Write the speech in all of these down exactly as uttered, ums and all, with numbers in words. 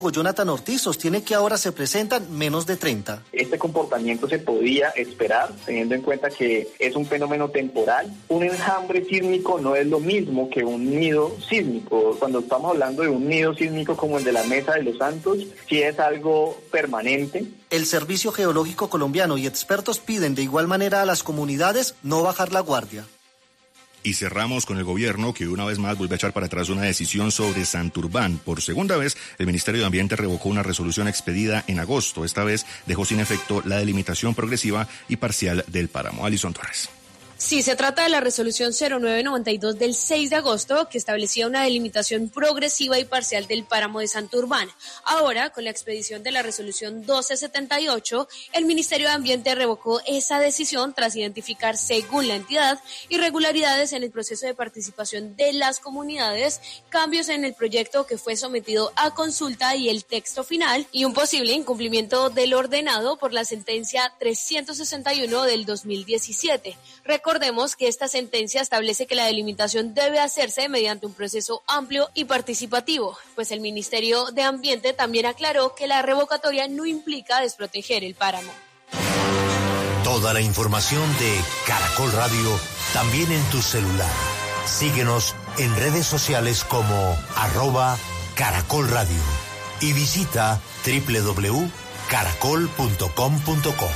Jonathan Ortiz sostiene que ahora se presentan menos de treinta. Este comportamiento se podía esperar, teniendo en cuenta que es un fenómeno temporal. Un enjambre sísmico no es lo mismo que un nido sísmico. Cuando estamos hablando de un nido sísmico como el de la Mesa de los Santos, sí es algo permanente. El Servicio Geológico Colombiano y expertos piden de igual manera a las comunidades no bajar la guardia. Y cerramos con el gobierno, que una vez más vuelve a echar para atrás una decisión sobre Santurbán. Por segunda vez, el Ministerio de Ambiente revocó una resolución expedida en agosto. Esta vez dejó sin efecto la delimitación progresiva y parcial del páramo. Alison Torres. Sí, se trata de la resolución cero nueve noventa y dos del seis de agosto, que establecía una delimitación progresiva y parcial del páramo de Santurbán. Ahora, con la expedición de la resolución doce setenta y ocho, el Ministerio de Ambiente revocó esa decisión tras identificar, según la entidad, irregularidades en el proceso de participación de las comunidades, cambios en el proyecto que fue sometido a consulta y el texto final, y un posible incumplimiento del ordenado por la sentencia trescientos sesenta y uno del dos mil diecisiete. Recordemos que esta sentencia establece que la delimitación debe hacerse mediante un proceso amplio y participativo, pues el Ministerio de Ambiente también aclaró que la revocatoria no implica desproteger el páramo. Toda la información de Caracol Radio también en tu celular. Síguenos en redes sociales como arroba Caracol Radio y visita doble u doble u doble u punto caracol punto com punto co.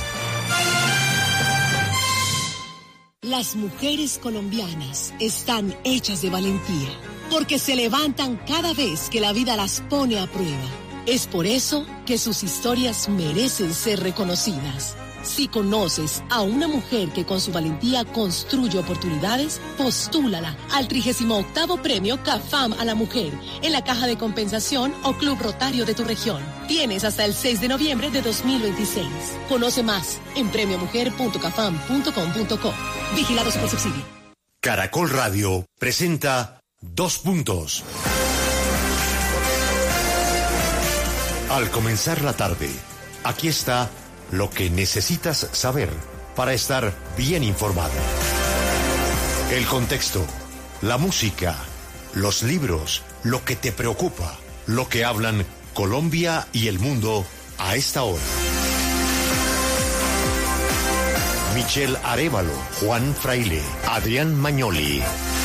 Las mujeres colombianas están hechas de valentía, porque se levantan cada vez que la vida las pone a prueba. Es por eso que sus historias merecen ser reconocidas. Si conoces a una mujer que con su valentía construye oportunidades, postúlala al trigésimo octavo Premio CAFAM a la Mujer en la Caja de Compensación o Club Rotario de tu región. Tienes hasta el seis de noviembre de dos mil veintiséis. Conoce más en premio mujer punto cafam punto com punto co. Vigilado Supersubsidio. Caracol Radio presenta Dos Puntos. Al comenzar la tarde, aquí está lo que necesitas saber para estar bien informado. El contexto, la música, los libros, lo que te preocupa, lo que hablan Colombia y el mundo a esta hora. Michelle Arévalo, Juan Fraile, Adrián Magnoli.